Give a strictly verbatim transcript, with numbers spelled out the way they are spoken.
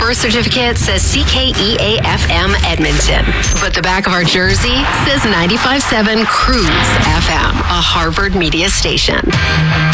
birth certificate says C K E A F M Edmonton, but the back of our jersey says ninety-five point seven Cruise F M, a Harvard media station.